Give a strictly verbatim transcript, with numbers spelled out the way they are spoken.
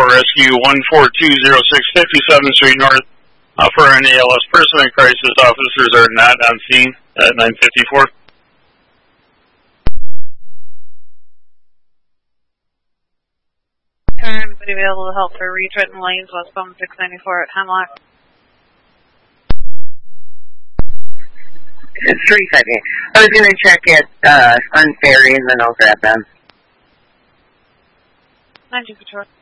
Patrol Rescue one four two zero six fifty-seventh Street North. Uh, for an A L S person in crisis, officers are not on scene at nine fifty-four. Anybody available to help for retreading lanes westbound six ninety-four at Hemlock? It's three seconds. I was going to check at uh, Sun Ferry and then I'll grab them. nine two Patrol.